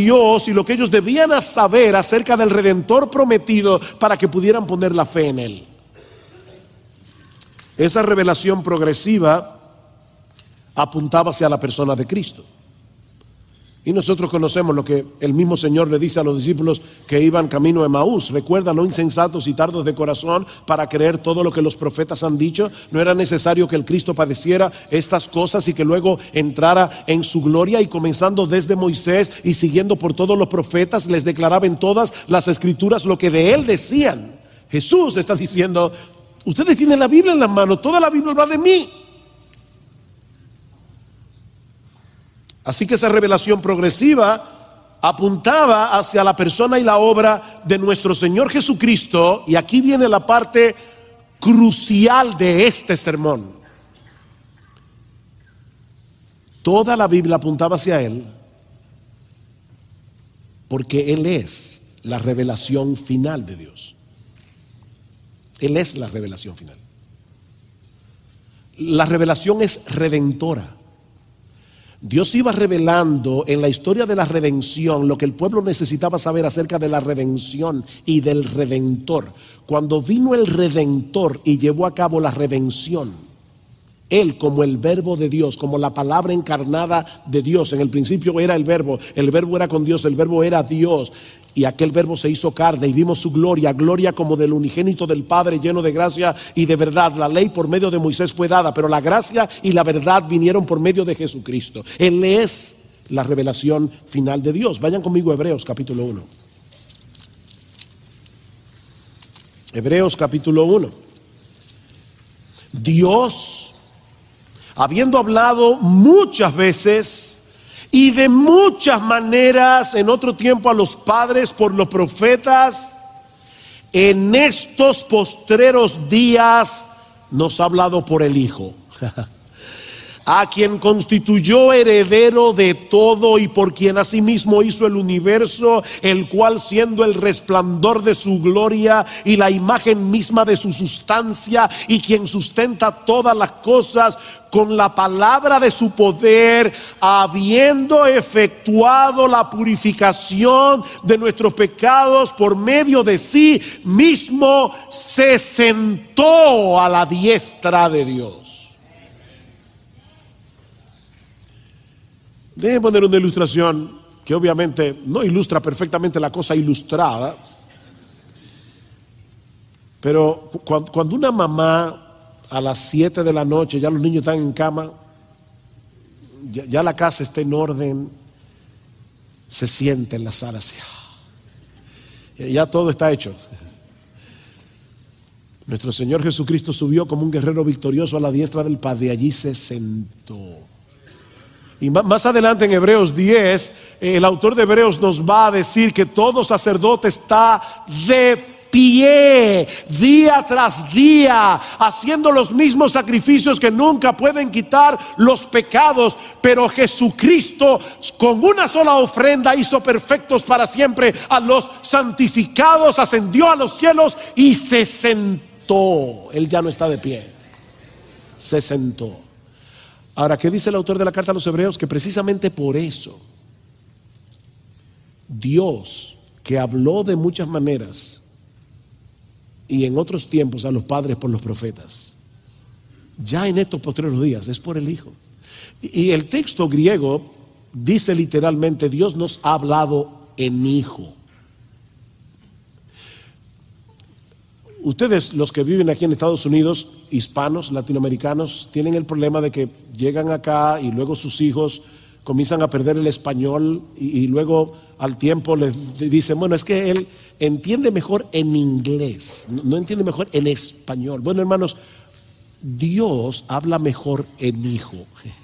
Dios y lo que ellos debían saber acerca del Redentor prometido para que pudieran poner la fe en Él. Esa revelación progresiva apuntaba hacia la persona de Cristo. Y nosotros conocemos lo que el mismo Señor le dice a los discípulos que iban camino a Emaús. Recuerda, no insensatos y tardos de corazón para creer todo lo que los profetas han dicho. No era necesario que el Cristo padeciera estas cosas y que luego entrara en su gloria. Y comenzando desde Moisés y siguiendo por todos los profetas, les declaraba en todas las escrituras lo que de él decían. Jesús está diciendo: ustedes tienen la Biblia en las manos, toda la Biblia va de mí. Así que esa revelación progresiva apuntaba hacia la persona y la obra de nuestro Señor Jesucristo. Y aquí viene la parte crucial de este sermón. Toda la Biblia apuntaba hacia Él, porque Él es la revelación final de Dios. Él es la revelación final. La revelación es redentora. Dios iba revelando en la historia de la redención lo que el pueblo necesitaba saber acerca de la redención y del Redentor. Cuando vino el Redentor y llevó a cabo la redención, Él, como el verbo de Dios, como la palabra encarnada de Dios, en el principio era el verbo era con Dios, el verbo era Dios, y aquel verbo se hizo carne y vimos su gloria, gloria como del unigénito del Padre, lleno de gracia y de verdad. La ley por medio de Moisés fue dada, pero la gracia y la verdad vinieron por medio de Jesucristo. Él es la revelación final de Dios. Vayan conmigo a Hebreos capítulo 1. Hebreos capítulo 1. Dios, habiendo hablado muchas veces y de muchas maneras en otro tiempo a los padres por los profetas, en estos postreros días nos ha hablado por el Hijo, a quien constituyó heredero de todo y por quien asimismo hizo el universo, el cual, siendo el resplandor de su gloria y la imagen misma de su sustancia, y quien sustenta todas las cosas con la palabra de su poder, habiendo efectuado la purificación de nuestros pecados por medio de sí mismo, se sentó a la diestra de Dios. Déjenme poner una ilustración que obviamente no ilustra perfectamente la cosa ilustrada, pero cuando una mamá a las 7 de la noche, ya los niños están en cama, ya la casa está en orden, se siente en la sala así, ya todo está hecho. Nuestro Señor Jesucristo subió como un guerrero victorioso a la diestra del Padre, allí se sentó. Y más adelante en Hebreos 10, el autor de Hebreos nos va a decir que todo sacerdote está de pie, día tras día, haciendo los mismos sacrificios que nunca pueden quitar los pecados. Pero Jesucristo, con una sola ofrenda, hizo perfectos para siempre a los santificados, ascendió a los cielos y se sentó. Él ya no está de pie, se sentó. Ahora, ¿qué dice el autor de la carta a los Hebreos? Que precisamente por eso Dios, que habló de muchas maneras y en otros tiempos a los padres por los profetas, ya en estos postreros días es por el Hijo. Y el texto griego dice literalmente: Dios nos ha hablado en Hijo. Ustedes, los que viven aquí en Estados Unidos, hispanos, latinoamericanos, tienen el problema de que llegan acá y luego sus hijos comienzan a perder el español y luego al tiempo les dicen: bueno, es que él entiende mejor en inglés, no entiende mejor en español. Bueno, hermanos, Dios habla mejor en Hijo.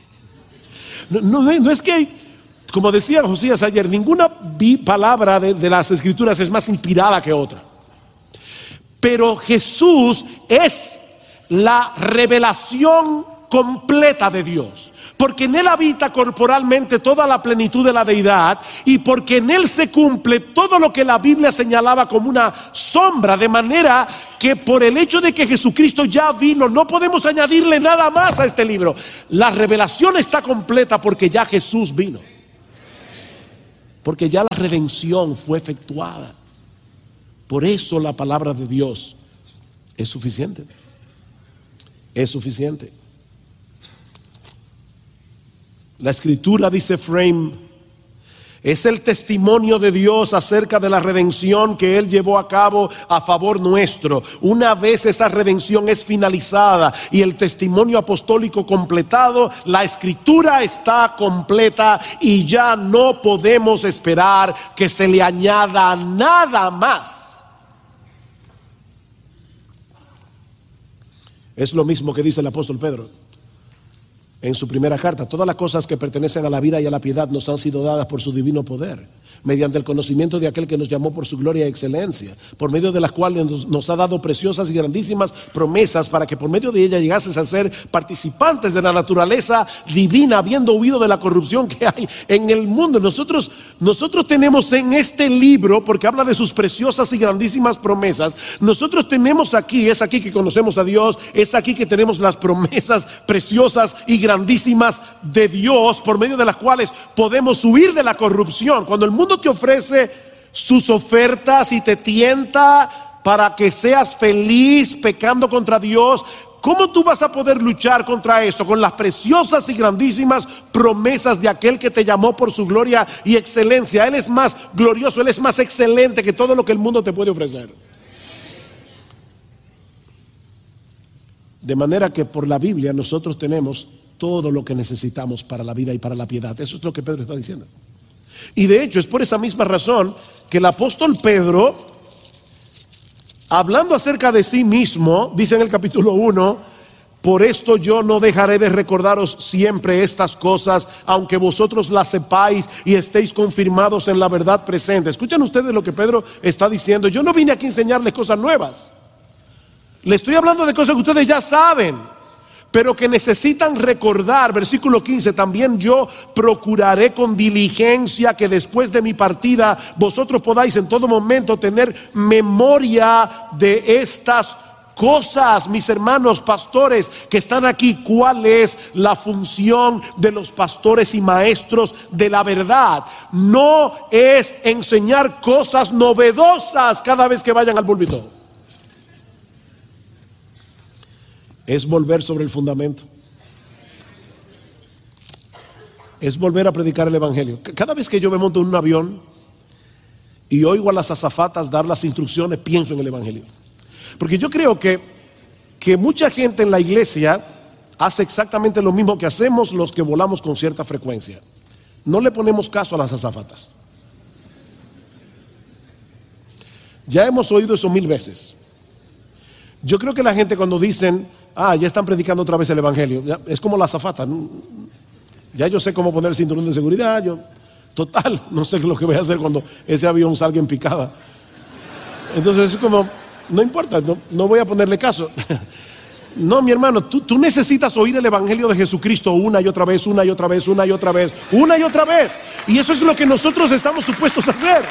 No es que, como decía Josías ayer, ninguna palabra de las Escrituras es más inspirada que otra. Pero Jesús es la revelación completa de Dios, porque en Él habita corporalmente toda la plenitud de la deidad, y porque en Él se cumple todo lo que la Biblia señalaba como una sombra, de manera que por el hecho de que Jesucristo ya vino, no podemos añadirle nada más a este libro. La revelación está completa porque ya Jesús vino. porque ya la redención fue efectuada. Por eso la palabra de Dios es suficiente. Es suficiente. La escritura, dice Frame, es el testimonio de Dios acerca de la redención que Él llevó a cabo a favor nuestro. Una vez esa redención es finalizada y el testimonio apostólico completado, la escritura está completa y ya no podemos esperar que se le añada nada más. Es lo mismo que dice el apóstol Pedro en su primera carta: todas las cosas que pertenecen a la vida y a la piedad nos han sido dadas por su divino poder, mediante el conocimiento de aquel que nos llamó por su gloria y excelencia, por medio de las cuales nos ha dado preciosas y grandísimas promesas, para que por medio de ella llegases a ser participantes de la naturaleza divina, habiendo huido de la corrupción que hay en el mundo. Nosotros tenemos en este libro, porque habla de sus preciosas y grandísimas promesas, nosotros tenemos aquí, es aquí que conocemos a Dios, es aquí que tenemos las promesas preciosas y grandísimas de Dios, por medio de las cuales podemos huir de la corrupción. Cuando el mundo te ofrece sus ofertas y te tienta para que seas feliz pecando contra Dios, ¿cómo tú vas a poder luchar contra eso? Con las preciosas y grandísimas promesas de aquel que te llamó por su gloria y excelencia. Él es más glorioso, Él es más excelente que todo lo que el mundo te puede ofrecer. De manera que por la Biblia nosotros tenemos todo lo que necesitamos para la vida y para la piedad. Eso es lo que Pedro está diciendo. Y de hecho es por esa misma razón que el apóstol Pedro, hablando acerca de sí mismo, dice en el capítulo 1: por esto yo no dejaré de recordaros siempre estas cosas, aunque vosotros las sepáis y estéis confirmados en la verdad presente. Escuchan ustedes lo que Pedro está diciendo. Yo no vine aquí a enseñarles cosas nuevas. Le estoy hablando de cosas que ustedes ya saben, pero que necesitan recordar. Versículo 15: también yo procuraré con diligencia que después de mi partida vosotros podáis en todo momento tener memoria de estas cosas. Mis hermanos pastores que están aquí, ¿cuál es la función de los pastores y maestros de la verdad? No es enseñar cosas novedosas cada vez que vayan al púlpito. Es volver sobre el fundamento. Es volver a predicar el evangelio. Cada vez que yo me monto en un avión y oigo a las azafatas dar las instrucciones, pienso en el evangelio. Porque yo creo que mucha gente en la iglesia hace exactamente lo mismo que hacemos los que volamos con cierta frecuencia. No le ponemos caso a las azafatas. Ya hemos oído eso 1000 veces. Yo creo que la gente, cuando dicen: ya están predicando otra vez el evangelio, ya, es como la azafata. Ya yo sé cómo poner el cinturón de seguridad. Total, no sé lo que voy a hacer cuando ese avión salga en picada. Entonces es como, no importa, no voy a ponerle caso. No, mi hermano, tú necesitas oír el evangelio de Jesucristo una y otra vez, una y otra vez, una y otra vez, una y otra vez. Y eso es lo que nosotros estamos supuestos a hacer.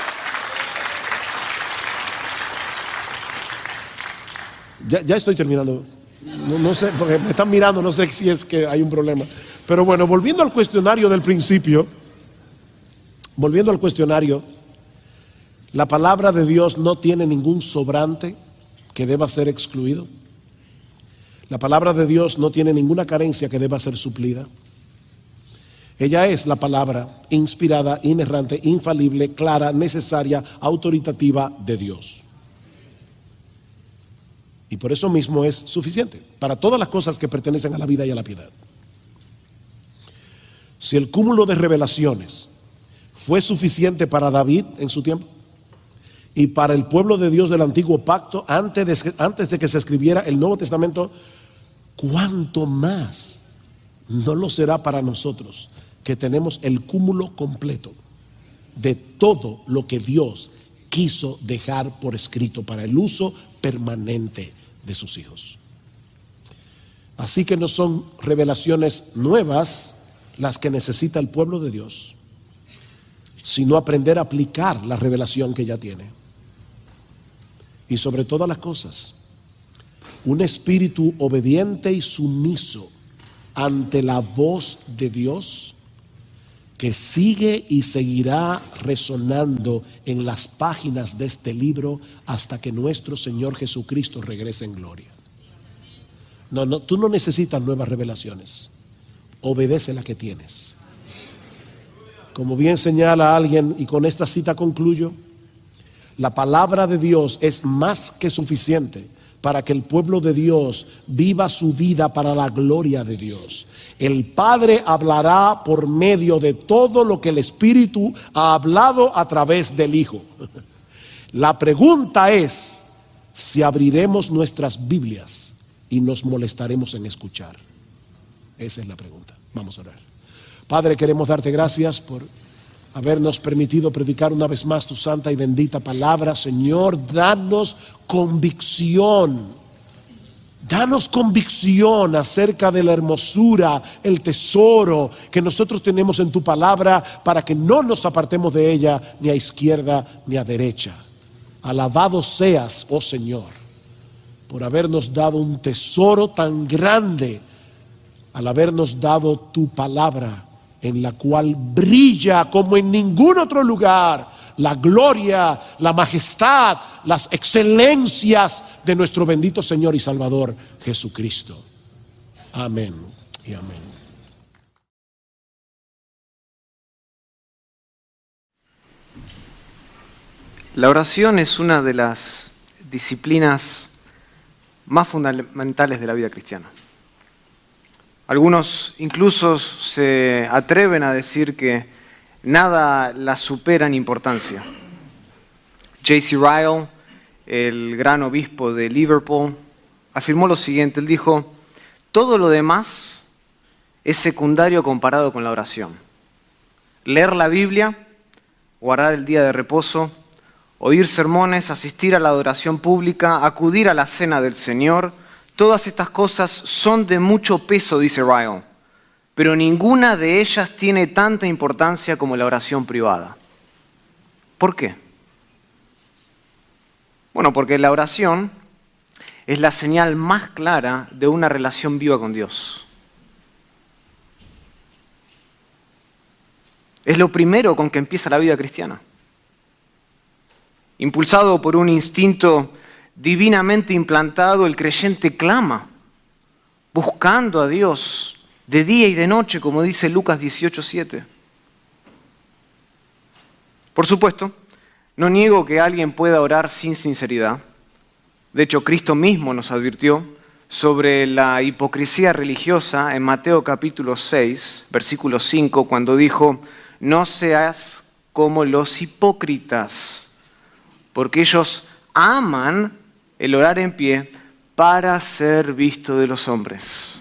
Ya estoy terminando. No sé, porque me están mirando, no sé si es que hay un problema. Pero bueno, volviendo al cuestionario del principio, la palabra de Dios no tiene ningún sobrante que deba ser excluido. La palabra de Dios no tiene ninguna carencia que deba ser suplida. Ella es la palabra inspirada, inerrante, infalible, clara, necesaria, autoritativa de Dios. Y por eso mismo es suficiente para todas las cosas que pertenecen a la vida y a la piedad. Si el cúmulo de revelaciones fue suficiente para David en su tiempo y para el pueblo de Dios del antiguo pacto antes de que se escribiera el Nuevo Testamento, ¿cuánto más no lo será para nosotros, que tenemos el cúmulo completo de todo lo que Dios quiso dejar por escrito para el uso permanente de sus hijos? Así que no son revelaciones nuevas las que necesita el pueblo de Dios, sino aprender a aplicar la revelación que ya tiene. Y sobre todas las cosas, un espíritu obediente y sumiso ante la voz de Dios que sigue y seguirá resonando en las páginas de este libro hasta que nuestro Señor Jesucristo regrese en gloria. No, tú no necesitas nuevas revelaciones. Obedece la que tienes. Como bien señala alguien, y con esta cita concluyo, la palabra de Dios es más que suficiente para que el pueblo de Dios viva su vida para la gloria de Dios. El Padre hablará por medio de todo lo que el Espíritu ha hablado a través del Hijo. La pregunta es si abriremos nuestras Biblias y nos molestaremos en escuchar. Esa es la pregunta. Vamos a orar. Padre, queremos darte gracias por habernos permitido predicar una vez más tu santa y bendita palabra. Señor, danos convicción. Danos convicción acerca de la hermosura, el tesoro que nosotros tenemos en tu palabra, para que no nos apartemos de ella ni a izquierda ni a derecha. Alabado seas, oh Señor, por habernos dado un tesoro tan grande, al habernos dado tu palabra, en la cual brilla como en ningún otro lugar la gloria, la majestad, las excelencias de nuestro bendito Señor y Salvador Jesucristo. Amén y amén. La oración es una de las disciplinas más fundamentales de la vida cristiana. Algunos incluso se atreven a decir que nada la supera en importancia. J.C. Ryle, el gran obispo de Liverpool, afirmó lo siguiente. Él dijo: todo lo demás es secundario comparado con la oración. Leer la Biblia, guardar el día de reposo, oír sermones, asistir a la adoración pública, acudir a la cena del Señor, todas estas cosas son de mucho peso, dice Ryle, pero ninguna de ellas tiene tanta importancia como la oración privada. ¿Por qué? Bueno, porque la oración es la señal más clara de una relación viva con Dios. Es lo primero con que empieza la vida cristiana. Impulsado por un instinto divinamente implantado, el creyente clama, buscando a Dios de día y de noche, como dice Lucas 18:7. Por supuesto, no niego que alguien pueda orar sin sinceridad. De hecho, Cristo mismo nos advirtió sobre la hipocresía religiosa en Mateo capítulo 6, versículo 5, cuando dijo: no seas como los hipócritas, porque ellos aman el orar en pie para ser visto de los hombres.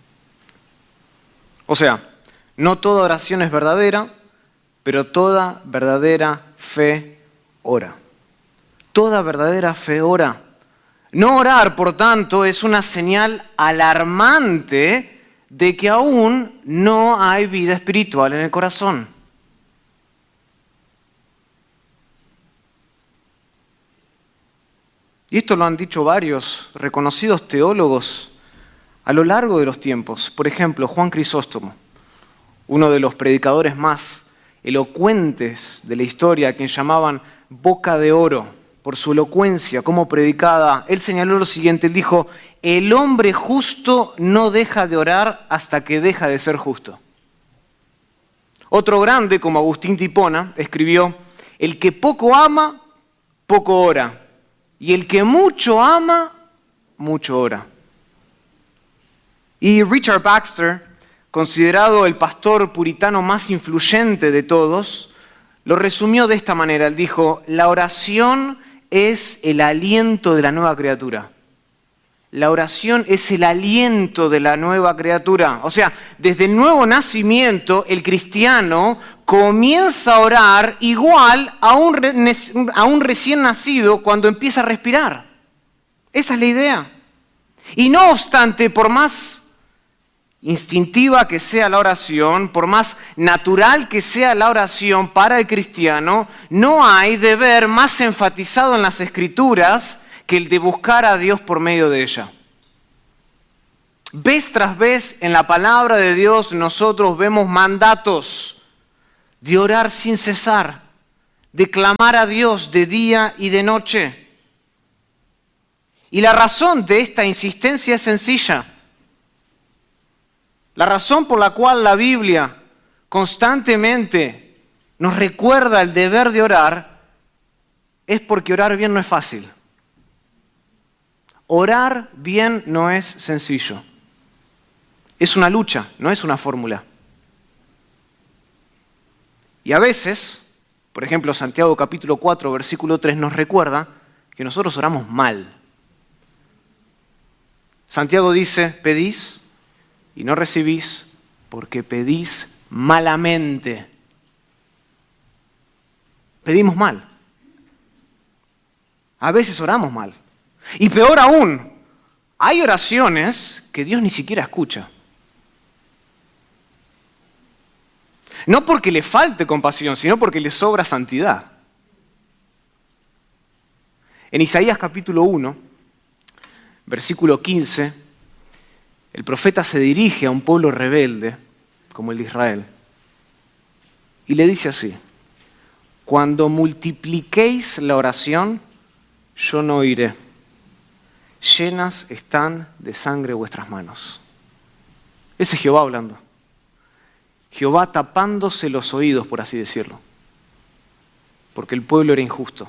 O sea, no toda oración es verdadera, pero toda verdadera fe ora. Toda verdadera fe ora. No orar, por tanto, es una señal alarmante de que aún no hay vida espiritual en el corazón. Y esto lo han dicho varios reconocidos teólogos a lo largo de los tiempos. Por ejemplo, Juan Crisóstomo, uno de los predicadores más elocuentes de la historia, a quien llamaban boca de oro por su elocuencia como predicada. Él señaló lo siguiente, él dijo: el hombre justo no deja de orar hasta que deja de ser justo. Otro grande, como Agustín de Hipona, escribió: el que poco ama, poco ora. Y el que mucho ama, mucho ora. Y Richard Baxter, considerado el pastor puritano más influyente de todos, lo resumió de esta manera. Él dijo: la oración es el aliento de la nueva criatura. La oración es el aliento de la nueva criatura. O sea, desde el nuevo nacimiento, el cristiano comienza a orar igual a un recién nacido cuando empieza a respirar. Esa es la idea. Y no obstante, por más instintiva que sea la oración, por más natural que sea la oración para el cristiano, no hay deber más enfatizado en las Escrituras que el de buscar a Dios por medio de ella. Vez tras vez en la palabra de Dios nosotros vemos mandatos de orar sin cesar, de clamar a Dios de día y de noche. Y la razón de esta insistencia es sencilla. La razón por la cual la Biblia constantemente nos recuerda el deber de orar es porque orar bien no es fácil. Orar bien no es sencillo. Es una lucha, no es una fórmula. Y a veces, por ejemplo, Santiago capítulo 4, versículo 3 nos recuerda que nosotros oramos mal. Santiago dice, pedís y no recibís porque pedís malamente. Pedimos mal. A veces oramos mal. Y peor aún, hay oraciones que Dios ni siquiera escucha. No porque le falte compasión, sino porque le sobra santidad. En Isaías capítulo 1, versículo 15, el profeta se dirige a un pueblo rebelde, como el de Israel, y le dice así: cuando multipliquéis la oración, yo no oiré. Llenas están de sangre vuestras manos. Ese es Jehová hablando. Jehová tapándose los oídos, por así decirlo, porque el pueblo era injusto.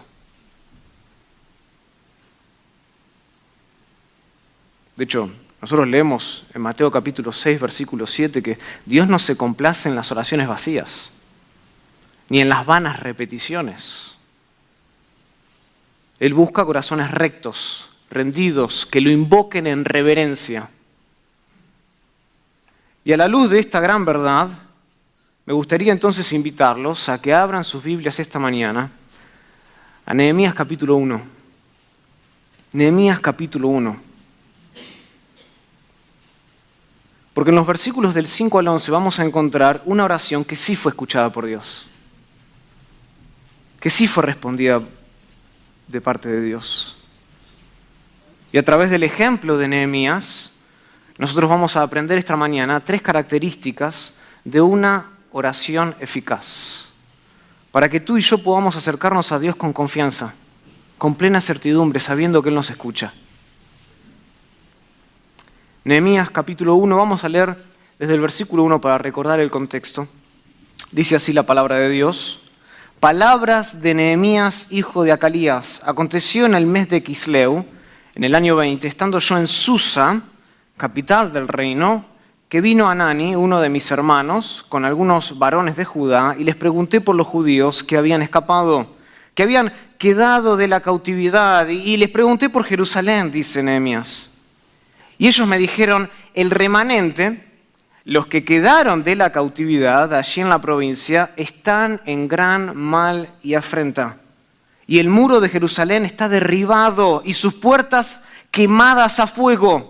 De hecho, nosotros leemos en Mateo capítulo 6, versículo 7, que Dios no se complace en las oraciones vacías, ni en las vanas repeticiones. Él busca corazones rectos, rendidos, que lo invoquen en reverencia. Y a la luz de esta gran verdad, me gustaría entonces invitarlos a que abran sus Biblias esta mañana a Nehemías capítulo 1. Nehemías capítulo 1. Porque en los versículos del 5 al 11 vamos a encontrar una oración que sí fue escuchada por Dios, que sí fue respondida de parte de Dios. Y a través del ejemplo de Nehemías, nosotros vamos a aprender esta mañana 3 características de una oración eficaz, para que tú y yo podamos acercarnos a Dios con confianza, con plena certidumbre, sabiendo que Él nos escucha. Nehemías capítulo 1, vamos a leer desde el versículo 1 para recordar el contexto. Dice así la palabra de Dios: palabras de Nehemías, hijo de Acalías. Aconteció en el mes de Quisleu, en el año 20, estando yo en Susa, capital del reino, que vino Hanani, uno de mis hermanos, con algunos varones de Judá, y les pregunté por los judíos que habían escapado, que habían quedado de la cautividad, y les pregunté por Jerusalén, dice Nehemías. Y ellos me dijeron, el remanente, los que quedaron de la cautividad allí en la provincia, están en gran mal y afrenta. Y el muro de Jerusalén está derribado y sus puertas quemadas a fuego.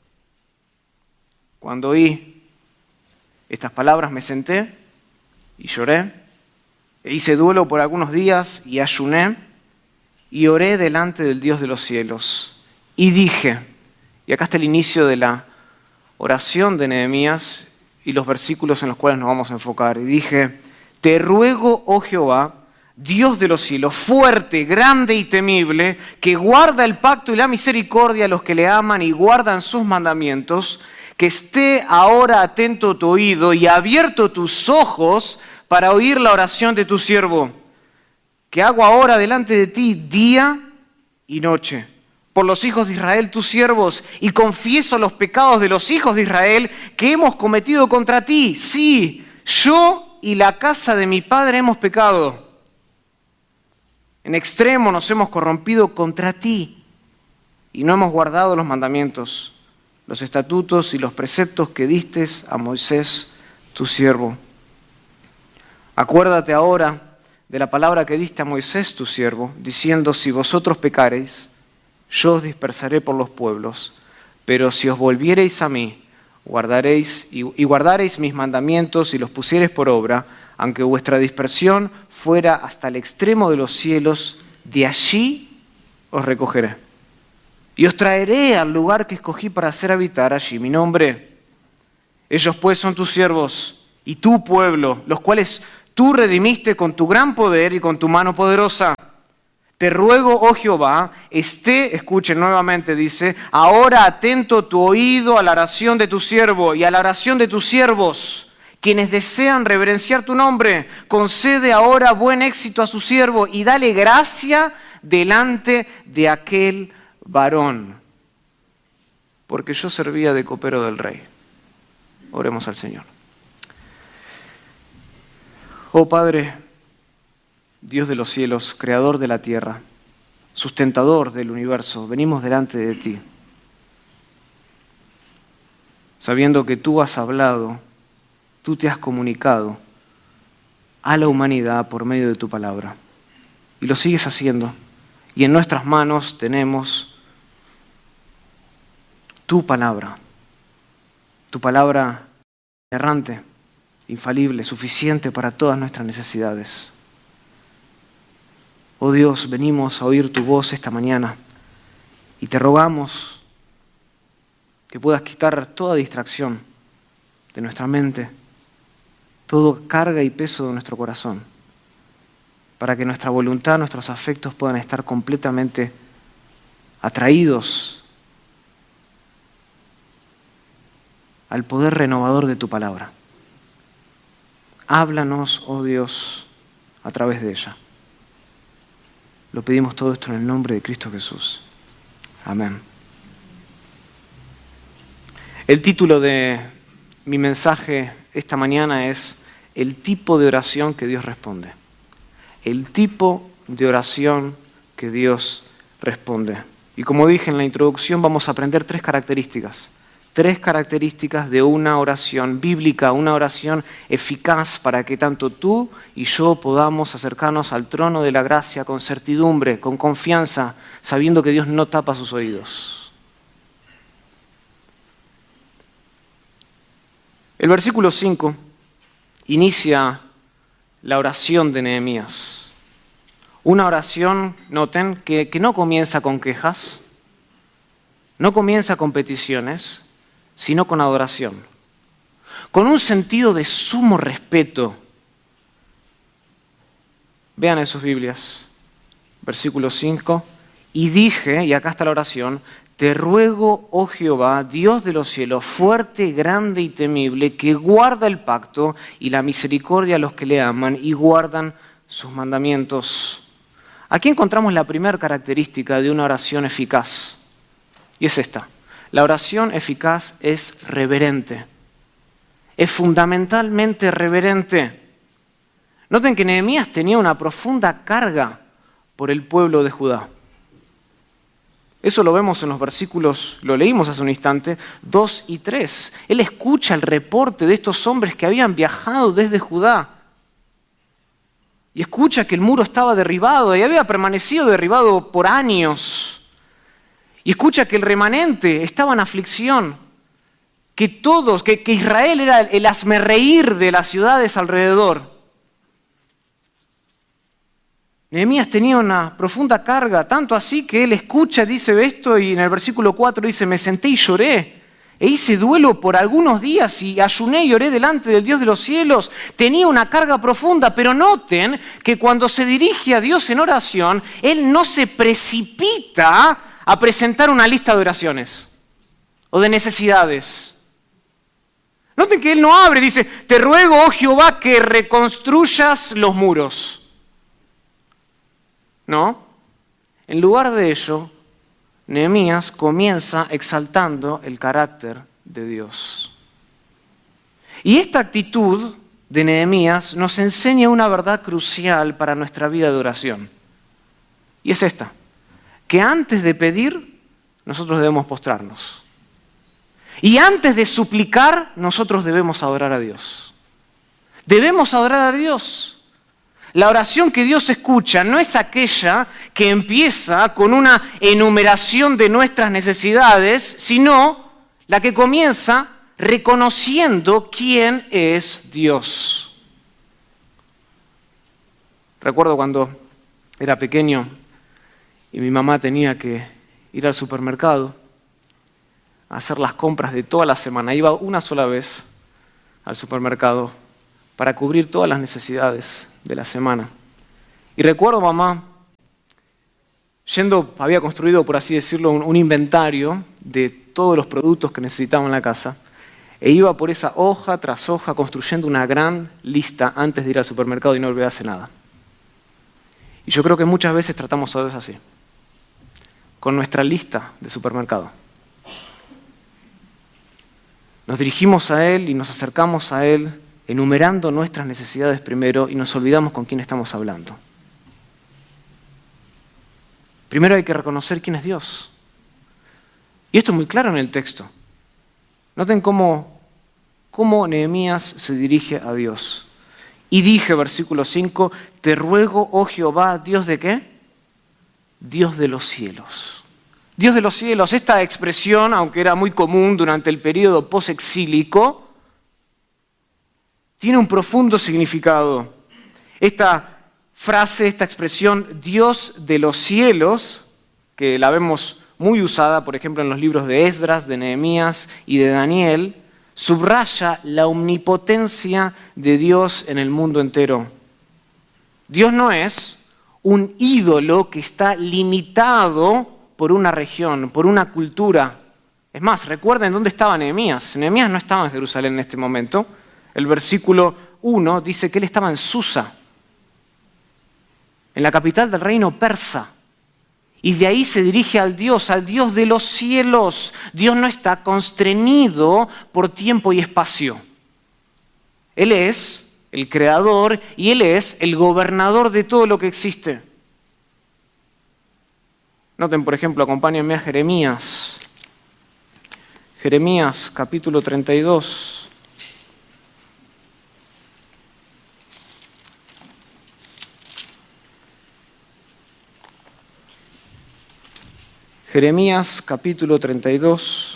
Cuando oí estas palabras me senté y lloré, e hice duelo por algunos días y ayuné, y oré delante del Dios de los cielos. Y dije, y acá está el inicio de la oración de Nehemías y los versículos en los cuales nos vamos a enfocar. Y dije, te ruego, oh Jehová, Dios de los cielos, fuerte, grande y temible, que guarda el pacto y la misericordia a los que le aman y guardan sus mandamientos, que esté ahora atento tu oído y abierto tus ojos para oír la oración de tu siervo, que hago ahora delante de ti día y noche, por los hijos de Israel, tus siervos, y confieso los pecados de los hijos de Israel que hemos cometido contra ti. Sí, yo y la casa de mi padre hemos pecado. En extremo nos hemos corrompido contra ti y no hemos guardado los mandamientos, los estatutos y los preceptos que diste a Moisés, tu siervo. Acuérdate ahora de la palabra que diste a Moisés, tu siervo, diciendo, si vosotros pecareis, yo os dispersaré por los pueblos, pero si os volviereis a mí, guardaréis mis mandamientos y los pusiereis por obra, aunque vuestra dispersión fuera hasta el extremo de los cielos, de allí os recogeré. Y os traeré al lugar que escogí para hacer habitar allí mi nombre. Ellos pues son tus siervos y tu pueblo, los cuales Tú redimiste con tu gran poder y con tu mano poderosa. Te ruego, oh Jehová, escuchen nuevamente, dice, ahora atento tu oído a la oración de tu siervo y a la oración de tus siervos, quienes desean reverenciar tu nombre. Concede ahora buen éxito a su siervo y dale gracia delante de aquel varón, porque yo servía de copero del rey. Oremos al Señor. Oh Padre, Dios de los cielos, creador de la tierra, sustentador del universo, venimos delante de ti, sabiendo que tú has hablado, tú te has comunicado a la humanidad por medio de tu palabra. Y lo sigues haciendo. Y en nuestras manos tenemos tu palabra errante, infalible, suficiente para todas nuestras necesidades. Oh Dios, venimos a oír tu voz esta mañana y te rogamos que puedas quitar toda distracción de nuestra mente, toda carga y peso de nuestro corazón, para que nuestra voluntad, nuestros afectos puedan estar completamente atraídos al poder renovador de tu palabra. Háblanos, oh Dios, a través de ella. Lo pedimos todo esto en el nombre de Cristo Jesús. Amén. El título de mi mensaje esta mañana es El tipo de oración que Dios responde. El tipo de oración que Dios responde. Y como dije en la introducción, vamos a aprender tres características de una oración bíblica, una oración eficaz para que tanto tú y yo podamos acercarnos al trono de la gracia con certidumbre, con confianza, sabiendo que Dios no tapa sus oídos. El versículo 5 inicia la oración de Nehemías. Una oración, noten, que no comienza con quejas, no comienza con peticiones, sino con adoración, con un sentido de sumo respeto. Vean en sus Biblias, versículo 5, y dije, y acá está la oración, te ruego, oh Jehová, Dios de los cielos, fuerte, grande y temible, que guarda el pacto y la misericordia a los que le aman y guardan sus mandamientos. Aquí encontramos la primera característica de una oración eficaz, y es esta. La oración eficaz es reverente, es fundamentalmente reverente. Noten que Nehemías tenía una profunda carga por el pueblo de Judá. Eso lo vemos en los versículos, lo leímos hace un instante, 2 y 3. Él escucha el reporte de estos hombres que habían viajado desde Judá y escucha que el muro estaba derribado y había permanecido derribado por años. Y escucha que el remanente estaba en aflicción, que Israel era el hazmerreír de las ciudades alrededor. Nehemías tenía una profunda carga, tanto así que él escucha, dice esto, y en el versículo 4 dice, me senté y lloré, e hice duelo por algunos días y ayuné y oré delante del Dios de los cielos. Tenía una carga profunda, pero noten que cuando se dirige a Dios en oración, él no se precipita a presentar una lista de oraciones o de necesidades. Noten que él no abre, dice, te ruego, oh Jehová, que reconstruyas los muros. No, en lugar de ello, Nehemías comienza exaltando el carácter de Dios. Y esta actitud de Nehemías nos enseña una verdad crucial para nuestra vida de oración. Y es esta. Que antes de pedir, nosotros debemos postrarnos. Y antes de suplicar, nosotros debemos adorar a Dios. Debemos adorar a Dios. La oración que Dios escucha no es aquella que empieza con una enumeración de nuestras necesidades, sino la que comienza reconociendo quién es Dios. Recuerdo cuando era pequeño y mi mamá tenía que ir al supermercado a hacer las compras de toda la semana. Iba una sola vez al supermercado para cubrir todas las necesidades de la semana. Y recuerdo, mamá, había construido, por así decirlo, un inventario de todos los productos que necesitaba en la casa, e iba por esa hoja tras hoja construyendo una gran lista antes de ir al supermercado y no olvidarse nada. Y yo creo que muchas veces tratamos a Dios así, con nuestra lista de supermercado. Nos dirigimos a Él y nos acercamos a Él enumerando nuestras necesidades primero y nos olvidamos con quién estamos hablando. Primero hay que reconocer quién es Dios. Y esto es muy claro en el texto. Noten cómo Nehemías se dirige a Dios. Y dije, versículo 5, te ruego, oh Jehová, ¿Dios de qué? Dios de los cielos. Dios de los cielos, esta expresión, aunque era muy común durante el período posexílico, tiene un profundo significado. Esta frase, esta expresión, Dios de los cielos, que la vemos muy usada, por ejemplo, en los libros de Esdras, de Nehemías y de Daniel, subraya la omnipotencia de Dios en el mundo entero. Dios no es un ídolo que está limitado por una región, por una cultura. Es más, recuerden dónde estaba Nehemías. Nehemías no estaba en Jerusalén en este momento. El versículo 1 dice que él estaba en Susa, en la capital del reino persa. Y de ahí se dirige al Dios de los cielos. Dios no está constreñido por tiempo y espacio. Él es el creador y Él es el gobernador de todo lo que existe. Noten, por ejemplo, acompáñenme a Jeremías. Jeremías, capítulo 32. Jeremías capítulo 32,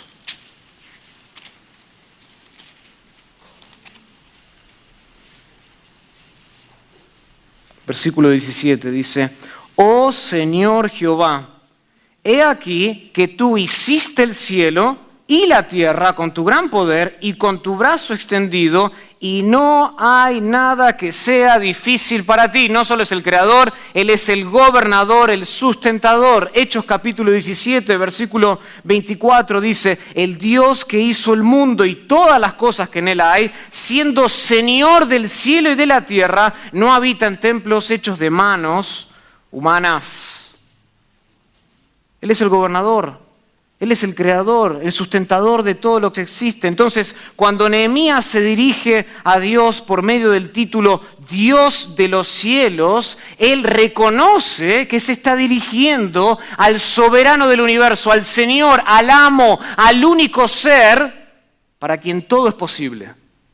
versículo 17 dice, oh Señor Jehová, he aquí que tú hiciste el cielo y la tierra con tu gran poder y con tu brazo extendido, y no hay nada que sea difícil para ti. No solo es el creador, Él es el gobernador, el sustentador. Hechos capítulo 17, versículo 24 dice, el Dios que hizo el mundo y todas las cosas que en él hay, siendo Señor del cielo y de la tierra, no habita en templos hechos de manos humanas. Él es el gobernador. Él es el creador, el sustentador de todo lo que existe. Entonces, cuando Nehemías se dirige a Dios por medio del título Dios de los cielos, él reconoce que se está dirigiendo al soberano del universo, al Señor, al amo, al único ser para quien todo es posible.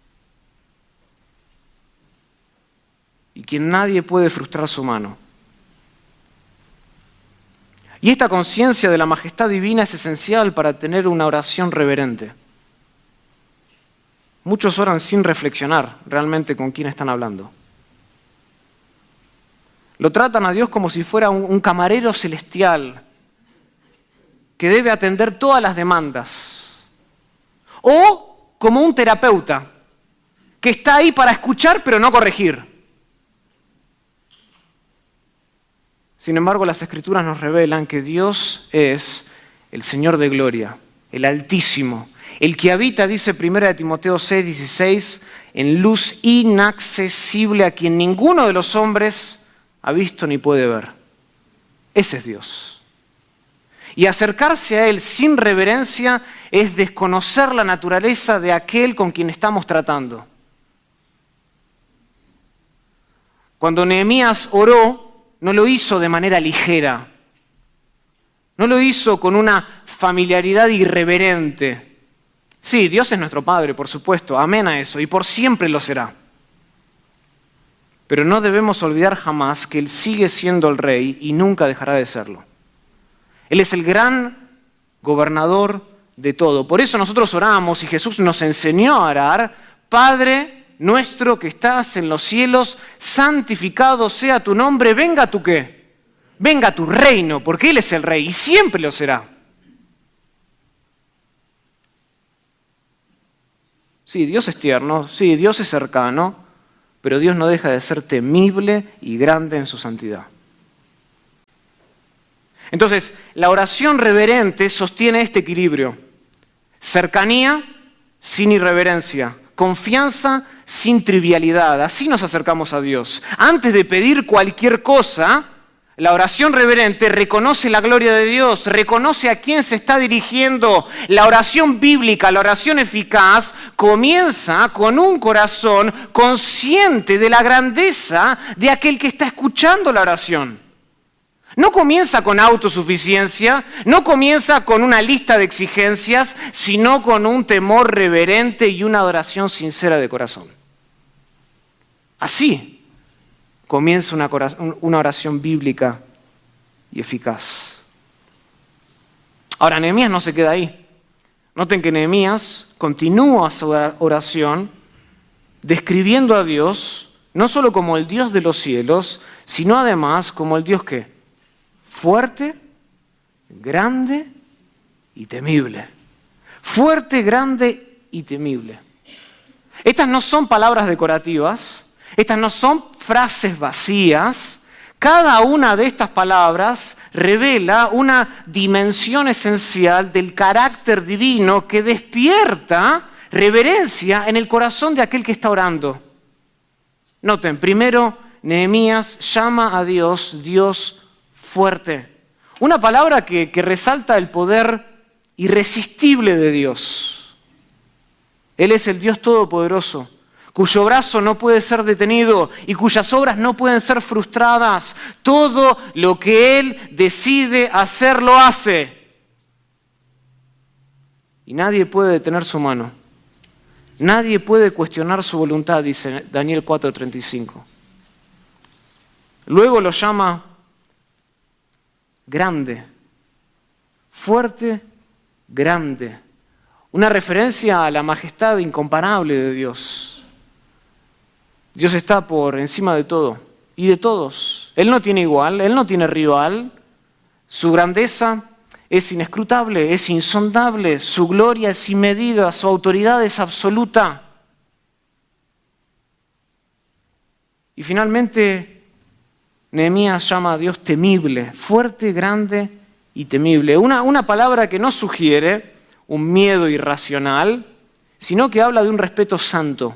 Y quien nadie puede frustrar su mano. Y esta conciencia de la majestad divina es esencial para tener una oración reverente. Muchos oran sin reflexionar realmente con quién están hablando. Lo tratan a Dios como si fuera un camarero celestial que debe atender todas las demandas. O como un terapeuta que está ahí para escuchar pero no corregir. Sin embargo, las Escrituras nos revelan que Dios es el Señor de gloria, el Altísimo, el que habita, dice 1 Timoteo 6:16, en luz inaccesible a quien ninguno de los hombres ha visto ni puede ver. Ese es Dios. Y acercarse a Él sin reverencia es desconocer la naturaleza de aquel con quien estamos tratando. Cuando Nehemías oró, no lo hizo de manera ligera, no lo hizo con una familiaridad irreverente. Sí, Dios es nuestro Padre, por supuesto, amén a eso, y por siempre lo será. Pero no debemos olvidar jamás que Él sigue siendo el Rey y nunca dejará de serlo. Él es el gran gobernador de todo. Por eso nosotros oramos y Jesús nos enseñó a orar, Padre nuestro que estás en los cielos, santificado sea tu nombre, venga tu ¿qué? Venga tu reino, porque Él es el Rey y siempre lo será. Sí, Dios es tierno, sí, Dios es cercano, pero Dios no deja de ser temible y grande en su santidad. Entonces, la oración reverente sostiene este equilibrio. Cercanía sin irreverencia, confianza sin trivialidad. Así nos acercamos a Dios. Antes de pedir cualquier cosa, la oración reverente reconoce la gloria de Dios, reconoce a quién se está dirigiendo. La oración bíblica, la oración eficaz, comienza con un corazón consciente de la grandeza de aquel que está escuchando la oración. No comienza con autosuficiencia, no comienza con una lista de exigencias, sino con un temor reverente y una adoración sincera de corazón. Así comienza una oración bíblica y eficaz. Ahora, Nehemías no se queda ahí. Noten que Nehemías continúa su oración describiendo a Dios no solo como el Dios de los cielos, sino además como el Dios que fuerte, grande y temible. Fuerte, grande y temible. Estas no son palabras decorativas, estas no son frases vacías. Cada una de estas palabras revela una dimensión esencial del carácter divino que despierta reverencia en el corazón de aquel que está orando. Noten, primero, Nehemías llama a Dios, Dios fuerte. Una palabra que resalta el poder irresistible de Dios. Él es el Dios todopoderoso, cuyo brazo no puede ser detenido y cuyas obras no pueden ser frustradas. Todo lo que Él decide hacer, lo hace. Y nadie puede detener su mano. Nadie puede cuestionar su voluntad, dice Daniel 4:35. Luego lo llama grande, fuerte, grande. Una referencia a la majestad incomparable de Dios. Dios está por encima de todo y de todos. Él no tiene igual, Él no tiene rival. Su grandeza es inescrutable, es insondable. Su gloria es sin medida, su autoridad es absoluta. Y finalmente, Nehemías llama a Dios temible, fuerte, grande y temible. Una palabra que no sugiere un miedo irracional, sino que habla de un respeto santo,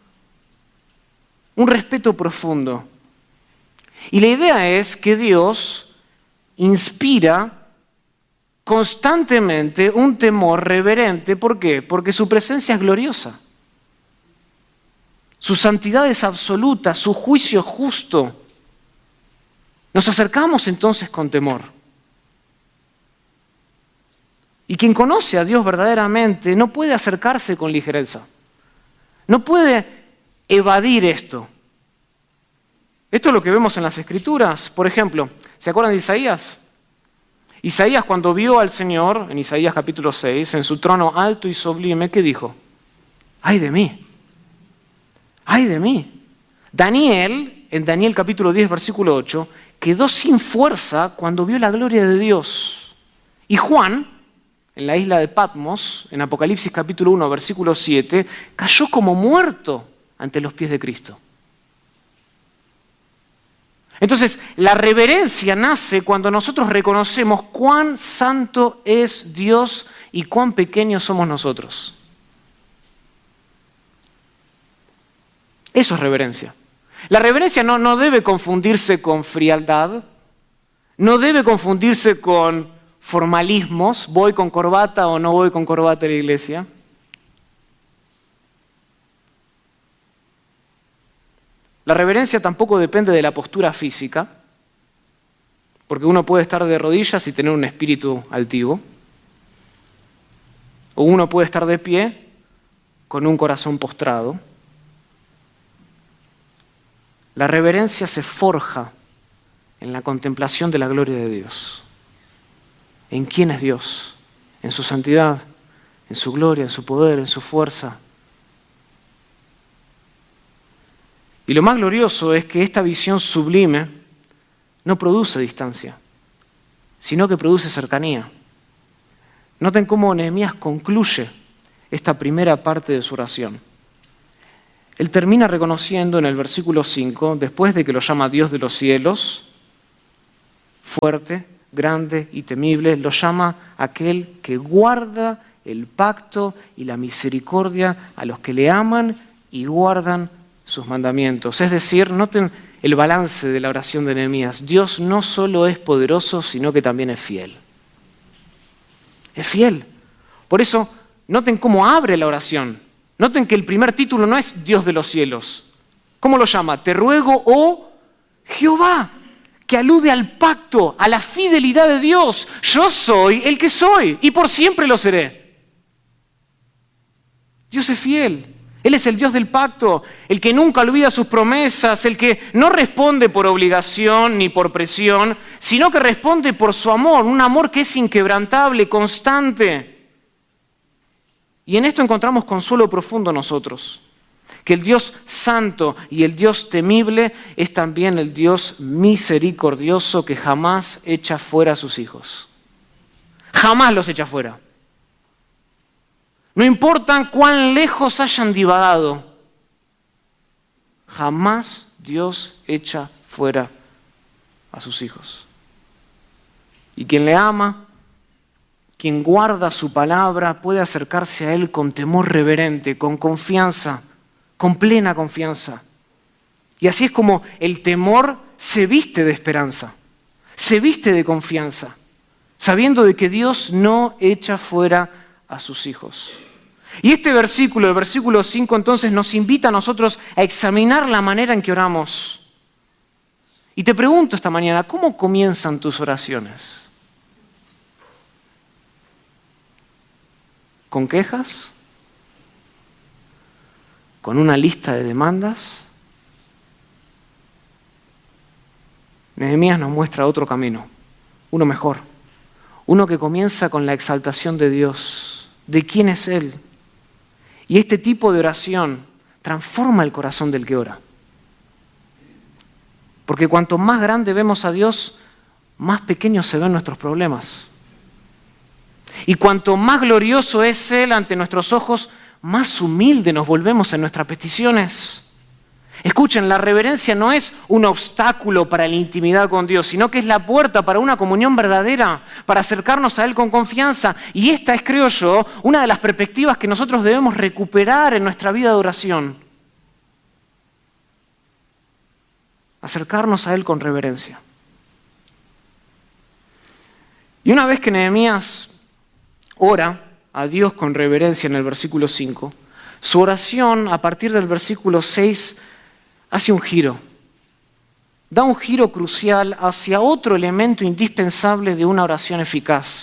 un respeto profundo. Y la idea es que Dios inspira constantemente un temor reverente. ¿Por qué? Porque su presencia es gloriosa. Su santidad es absoluta, su juicio es justo. Nos acercamos entonces con temor. Y quien conoce a Dios verdaderamente no puede acercarse con ligereza. No puede evadir esto. Esto es lo que vemos en las Escrituras. Por ejemplo, ¿se acuerdan de Isaías? Isaías, cuando vio al Señor, en Isaías capítulo 6, en su trono alto y sublime, ¿qué dijo? ¡Ay de mí! ¡Ay de mí! Daniel, en Daniel capítulo 10, versículo 8, quedó sin fuerza cuando vio la gloria de Dios. Y Juan, en la isla de Patmos, en Apocalipsis capítulo 1, versículo 7, cayó como muerto ante los pies de Cristo. Entonces, la reverencia nace cuando nosotros reconocemos cuán santo es Dios y cuán pequeños somos nosotros. Eso es reverencia. La reverencia no debe confundirse con frialdad, no debe confundirse con formalismos, voy con corbata o no voy con corbata a la iglesia. La reverencia tampoco depende de la postura física, porque uno puede estar de rodillas y tener un espíritu altivo, o uno puede estar de pie con un corazón postrado. La reverencia se forja en la contemplación de la gloria de Dios. ¿En quién es Dios? En su santidad, en su gloria, en su poder, en su fuerza. Y lo más glorioso es que esta visión sublime no produce distancia, sino que produce cercanía. Noten cómo Nehemías concluye esta primera parte de su oración. él termina reconociendo en el versículo 5, después de que lo llama Dios de los cielos, fuerte, grande y temible, lo llama aquel que guarda el pacto y la misericordia a los que le aman y guardan sus mandamientos. Es decir, noten el balance de la oración de Nehemías. Dios no solo es poderoso, sino que también es fiel. Es fiel. Por eso, noten cómo abre la oración. Noten que el primer título no es Dios de los cielos. ¿Cómo lo llama? Te ruego, oh Jehová, que alude al pacto, a la fidelidad de Dios. Yo soy el que soy y por siempre lo seré. Dios es fiel. Él es el Dios del pacto, el que nunca olvida sus promesas, el que no responde por obligación ni por presión, sino que responde por su amor, un amor que es inquebrantable, constante. Y en esto encontramos consuelo profundo nosotros, que el Dios santo y el Dios temible es también el Dios misericordioso que jamás echa fuera a sus hijos. Jamás los echa fuera. No importa cuán lejos hayan divagado, jamás Dios echa fuera a sus hijos. Y quien le ama, quien guarda su palabra, puede acercarse a Él con temor reverente, con confianza, con plena confianza. Y así es como el temor se viste de esperanza, se viste de confianza, sabiendo de que Dios no echa fuera a sus hijos. Y este versículo, el versículo 5, entonces nos invita a nosotros a examinar la manera en que oramos. Y te pregunto esta mañana, ¿cómo comienzan tus oraciones? ¿Con quejas? ¿Con una lista de demandas? Nehemías nos muestra otro camino, uno mejor, uno que comienza con la exaltación de Dios, de quién es Él. Y este tipo de oración transforma el corazón del que ora. Porque cuanto más grande vemos a Dios, más pequeños se ven nuestros problemas. Y cuanto más glorioso es Él ante nuestros ojos, más humilde nos volvemos en nuestras peticiones. Escuchen, la reverencia no es un obstáculo para la intimidad con Dios, sino que es la puerta para una comunión verdadera, para acercarnos a Él con confianza. Y esta es, creo yo, una de las perspectivas que nosotros debemos recuperar en nuestra vida de oración. Acercarnos a Él con reverencia. Y una vez que Nehemías ora a Dios con reverencia en el versículo 5, su oración a partir del versículo 6 hace un giro, da un giro crucial hacia otro elemento indispensable de una oración eficaz.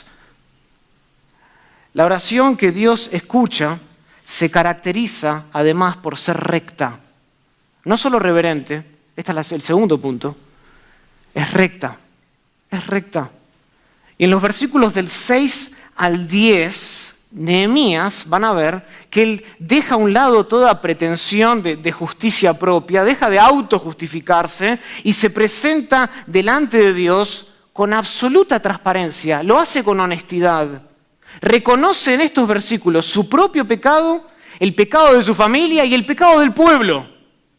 La oración que Dios escucha se caracteriza además por ser recta, no solo reverente, este es el segundo punto, es recta, es recta. Y en los versículos del 6 al 10, Nehemías, van a ver que él deja a un lado toda pretensión de justicia propia, deja de autojustificarse y se presenta delante de Dios con absoluta transparencia, lo hace con honestidad. Reconoce en estos versículos su propio pecado, el pecado de su familia y el pecado del pueblo.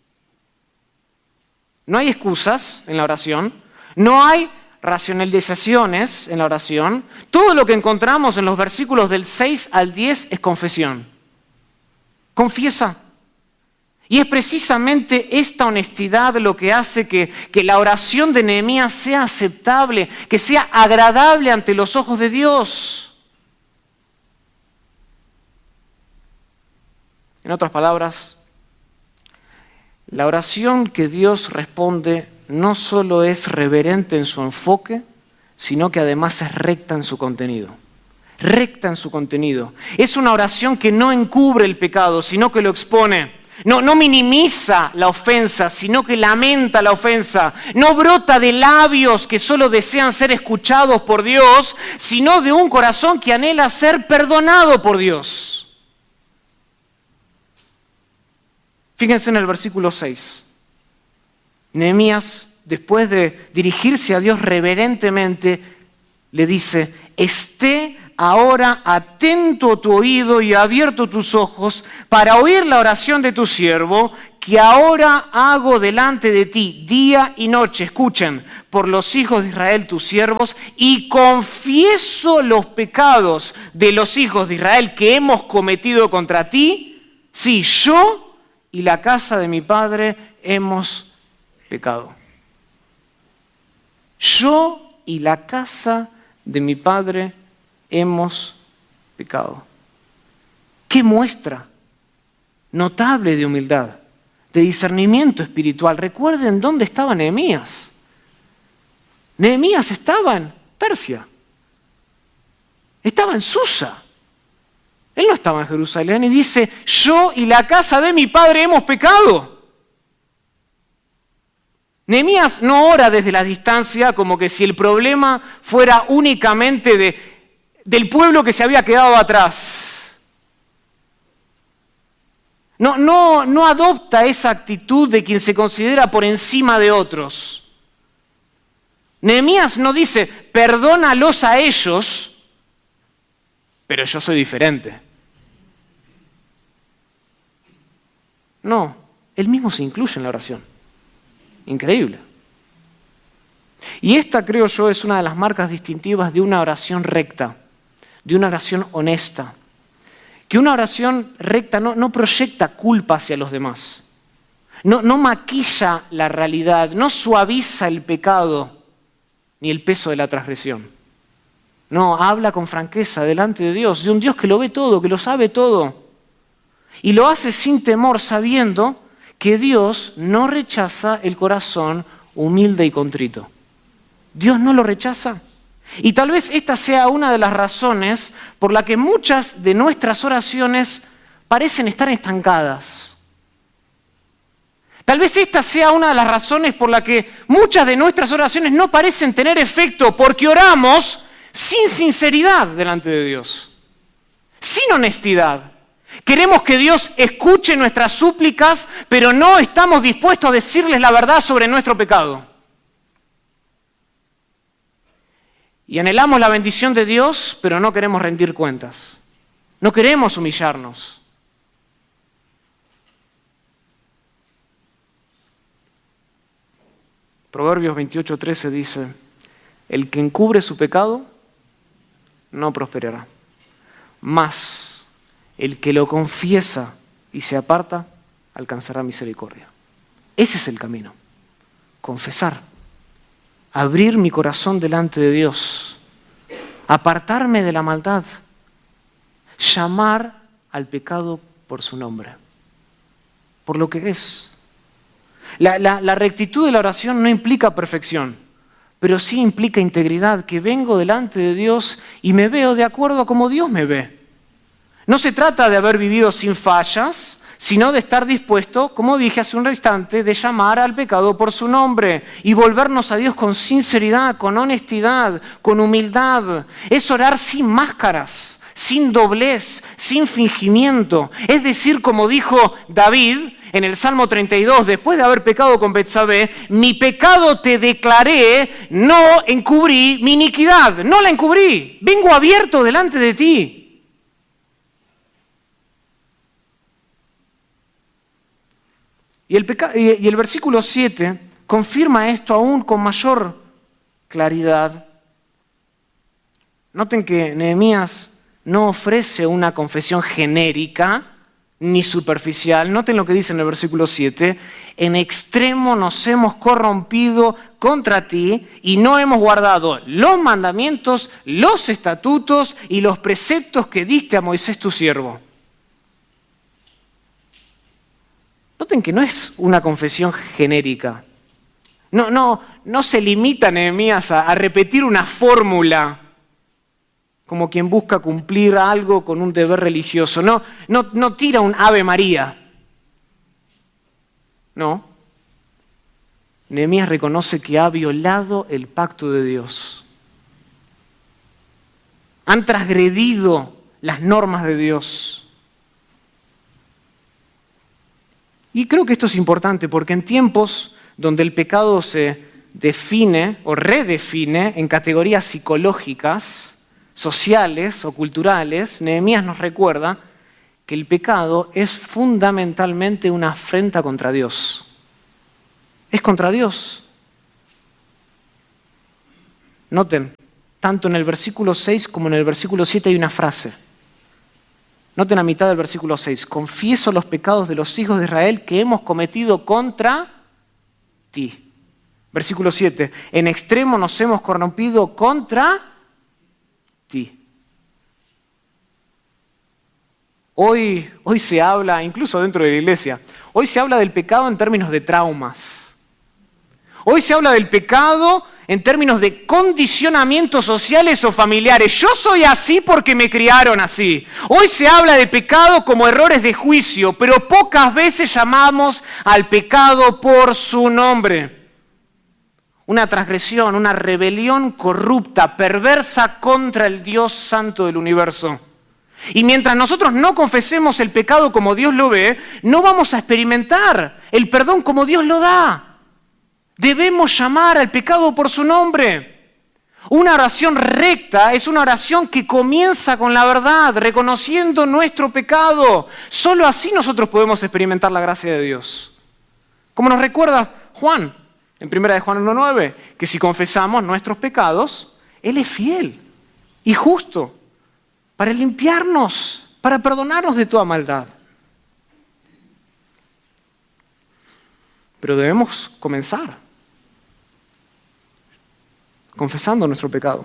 No hay excusas en la oración, no hay racionalizaciones en la oración. Todo lo que encontramos en los versículos del 6 al 10 es confesión. Confiesa. Y es precisamente esta honestidad lo que hace que la oración de Nehemías sea aceptable, que sea agradable ante los ojos de Dios. En otras palabras, la oración que Dios responde no solo es reverente en su enfoque, sino que además es recta en su contenido. Recta en su contenido. Es una oración que no encubre el pecado, sino que lo expone. No minimiza la ofensa, sino que lamenta la ofensa. No brota de labios que solo desean ser escuchados por Dios, sino de un corazón que anhela ser perdonado por Dios. Fíjense en el versículo 6. Nehemías, después de dirigirse a Dios reverentemente, le dice: esté ahora atento tu oído y abierto tus ojos para oír la oración de tu siervo, que ahora hago delante de ti día y noche. Escuchen, por los hijos de Israel tus siervos, y confieso los pecados de los hijos de Israel que hemos cometido contra ti. Sí, yo y la casa de mi padre hemos pecado. Yo y la casa de mi padre hemos pecado. ¡Qué muestra notable de humildad, de discernimiento espiritual! Recuerden dónde estaba Nehemías. Nehemías estaba en Persia. Estaba en Susa. Él no estaba en Jerusalén y dice, yo y la casa de mi padre hemos pecado. Nehemías no ora desde la distancia como que si el problema fuera únicamente del pueblo que se había quedado atrás. No adopta esa actitud de quien se considera por encima de otros. Nehemías no dice, perdónalos a ellos, pero yo soy diferente. No, él mismo se incluye en la oración. Increíble. Y esta, creo yo, es una de las marcas distintivas de una oración recta, de una oración honesta. Que una oración recta no proyecta culpa hacia los demás, no maquilla la realidad, no suaviza el pecado ni el peso de la transgresión. No, habla con franqueza delante de Dios, de un Dios que lo ve todo, que lo sabe todo. Y lo hace sin temor, sabiendo que Dios no rechaza el corazón humilde y contrito. Dios no lo rechaza. Y tal vez esta sea una de las razones por la que muchas de nuestras oraciones parecen estar estancadas. Tal vez esta sea una de las razones por la que muchas de nuestras oraciones no parecen tener efecto, porque oramos sin sinceridad delante de Dios, sin honestidad. Queremos que Dios escuche nuestras súplicas, pero no estamos dispuestos a decirles la verdad sobre nuestro pecado. Y anhelamos la bendición de Dios, pero no queremos rendir cuentas. No queremos humillarnos. Proverbios 28:13 dice, el que encubre su pecado no prosperará, mas el que lo confiesa y se aparta alcanzará misericordia. Ese es el camino, confesar, abrir mi corazón delante de Dios, apartarme de la maldad, llamar al pecado por su nombre, por lo que es. La rectitud de la oración no implica perfección, pero sí implica integridad, que vengo delante de Dios y me veo de acuerdo a como Dios me ve. No se trata de haber vivido sin fallas, sino de estar dispuesto, como dije hace un instante, de llamar al pecado por su nombre y volvernos a Dios con sinceridad, con honestidad, con humildad. Es orar sin máscaras, sin doblez, sin fingimiento. Es decir, como dijo David en el Salmo 32, después de haber pecado con Betsabé, mi pecado te declaré, no encubrí mi iniquidad, no la encubrí, vengo abierto delante de ti. Y el versículo 7 confirma esto aún con mayor claridad. Noten que Nehemías no ofrece una confesión genérica ni superficial. Noten lo que dice en el versículo 7. En extremo nos hemos corrompido contra ti y no hemos guardado los mandamientos, los estatutos y los preceptos que diste a Moisés tu siervo. Noten que no es una confesión genérica. No se limita Nehemías a repetir una fórmula como quien busca cumplir algo con un deber religioso. No tira un Ave María. No. Nehemías reconoce que ha violado el pacto de Dios. Han transgredido las normas de Dios. Y creo que esto es importante porque en tiempos donde el pecado se define o redefine en categorías psicológicas, sociales o culturales, Nehemías nos recuerda que el pecado es fundamentalmente una afrenta contra Dios. Es contra Dios. Noten, tanto en el versículo 6 como en el versículo 7 hay una frase. Noten a mitad del versículo 6. Confieso los pecados de los hijos de Israel que hemos cometido contra ti. Versículo 7. En extremo nos hemos corrompido contra ti. Hoy se habla, incluso dentro de la iglesia, hoy se habla del pecado en términos de traumas. Hoy se habla del pecado en términos de condicionamientos sociales o familiares. Yo soy así porque me criaron así. Hoy se habla de pecado como errores de juicio, pero pocas veces llamamos al pecado por su nombre. Una transgresión, una rebelión corrupta, perversa contra el Dios Santo del universo. Y mientras nosotros no confesemos el pecado como Dios lo ve, no vamos a experimentar el perdón como Dios lo da. Debemos llamar al pecado por su nombre. Una oración recta es una oración que comienza con la verdad, reconociendo nuestro pecado. Solo así nosotros podemos experimentar la gracia de Dios. Como nos recuerda Juan, en 1 de Juan 1:9, que si confesamos nuestros pecados, Él es fiel y justo para limpiarnos, para perdonarnos de toda maldad. Pero debemos comenzar confesando nuestro pecado.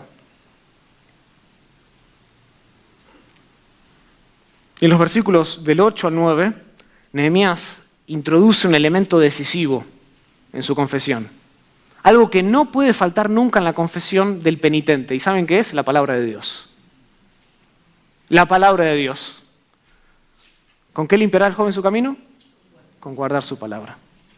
En los versículos del 8 al 9, Nehemías introduce un elemento decisivo en su confesión. Algo que no puede faltar nunca en la confesión del penitente. ¿Y saben qué es? La palabra de Dios. La palabra de Dios. ¿Con qué limpiará el joven su camino? Con guardar su palabra.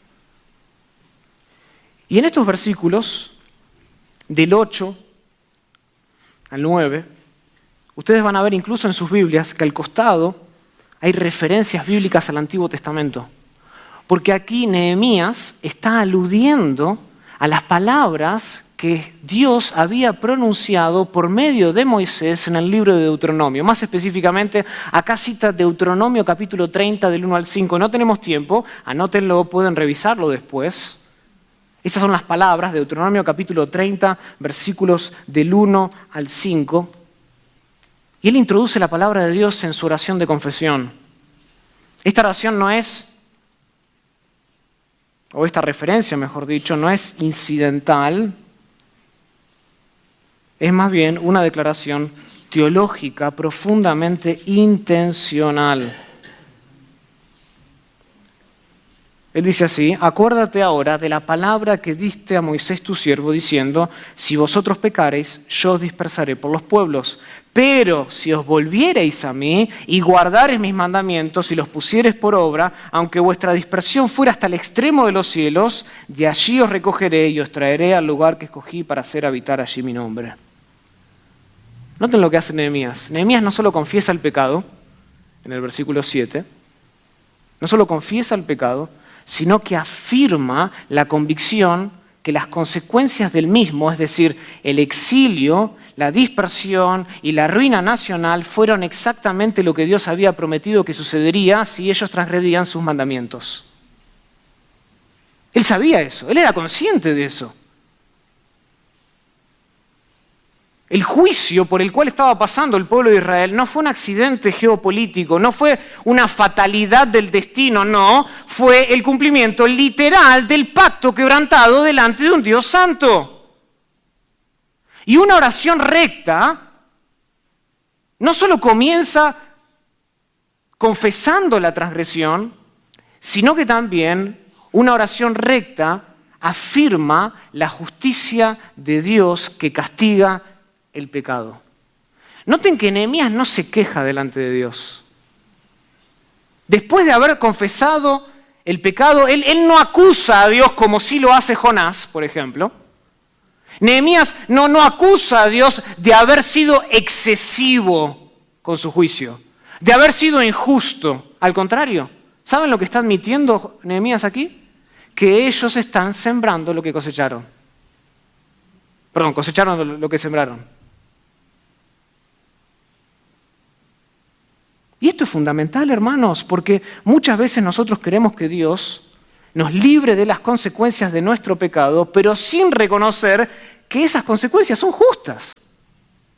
Y en estos versículos, del 8 al 9, ustedes van a ver incluso en sus Biblias que al costado hay referencias bíblicas al Antiguo Testamento. Porque aquí Nehemías está aludiendo a las palabras que Dios había pronunciado por medio de Moisés en el libro de Deuteronomio. Más específicamente, acá cita Deuteronomio capítulo 30 del 1 al 5. No tenemos tiempo, anótenlo, pueden revisarlo después. Esas son las palabras de Deuteronomio capítulo 30, versículos del 1 al 5. Y él introduce la palabra de Dios en su oración de confesión. Esta oración no es, o esta referencia, mejor dicho, no es incidental. Es más bien una declaración teológica profundamente intencional. Él dice así: acuérdate ahora de la palabra que diste a Moisés tu siervo, diciendo, si vosotros pecareis, yo os dispersaré por los pueblos. Pero si os volviereis a mí y guardareis mis mandamientos y los pusiereis por obra, aunque vuestra dispersión fuera hasta el extremo de los cielos, de allí os recogeré y os traeré al lugar que escogí para hacer habitar allí mi nombre. Noten lo que hace Nehemías. Nehemías no solo confiesa el pecado, en el versículo 7, no solo confiesa el pecado, sino que afirma la convicción que las consecuencias del mismo, es decir, el exilio, la dispersión y la ruina nacional, fueron exactamente lo que Dios había prometido que sucedería si ellos transgredían sus mandamientos. Él sabía eso, él era consciente de eso. El juicio por el cual estaba pasando el pueblo de Israel no fue un accidente geopolítico, no fue una fatalidad del destino, no, fue el cumplimiento literal del pacto quebrantado delante de un Dios santo. Y una oración recta no solo comienza confesando la transgresión, sino que también una oración recta afirma la justicia de Dios que castiga el pecado. Noten que Nehemías no se queja delante de Dios. Después de haber confesado el pecado, él no acusa a Dios como sí lo hace Jonás, por ejemplo. Nehemías no acusa a Dios de haber sido excesivo con su juicio, de haber sido injusto. Al contrario, ¿saben lo que está admitiendo Nehemías aquí? Que ellos están sembrando lo que cosecharon. Perdón, cosecharon lo que sembraron. Y esto es fundamental, hermanos, porque muchas veces nosotros queremos que Dios nos libre de las consecuencias de nuestro pecado, pero sin reconocer que esas consecuencias son justas.